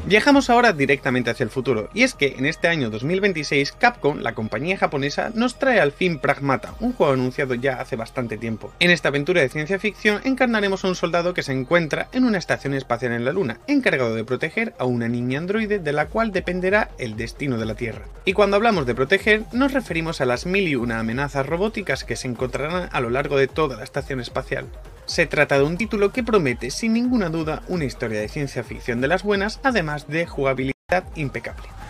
Viajamos ahora directamente hacia el futuro, y es que en este año 2026 Capcom, la compañía japonesa, nos trae al fin Pragmata, un juego anunciado ya hace bastante tiempo. En esta aventura de ciencia ficción encarnaremos a un soldado que se encuentra en una estación espacial en la Luna, encargado de proteger a una niña androide de la cual dependerá el destino de la Tierra. Y cuando hablamos de proteger, nos referimos a las 1001 amenazas robóticas que se encontrarán a lo largo de toda la estación espacial. Se trata de un título que promete sin ninguna duda una historia de ciencia ficción de las buenas, además de jugabilidad impecable.